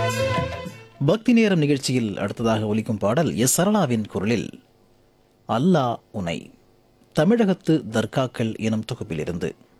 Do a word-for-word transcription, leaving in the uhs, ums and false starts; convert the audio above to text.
பக்தி நேரம் நிகழ்ச்சியில் அடுத்ததாக ஒலிக்கும் பாடல் எஸ் சரளாவின் குரலில் அல்லாஹ் உனை தமிழகத்து தர்காக்கள் எனும் தொகுப்பிலிருந்து.